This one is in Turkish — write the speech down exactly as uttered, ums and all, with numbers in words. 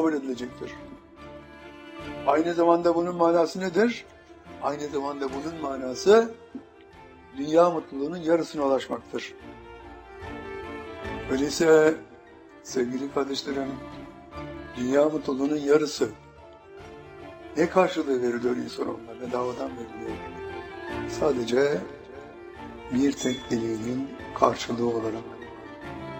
kabul edilecektir. Aynı zamanda bunun manası nedir? Aynı zamanda bunun manası dünya mutluluğunun yarısına ulaşmaktır. Öyleyse sevgili kardeşlerim, dünya mutluluğunun yarısı ne karşılığı veriliyor insanoğluna? Bedavadan veriliyor. Sadece bir tek dileğinin karşılığı olarak.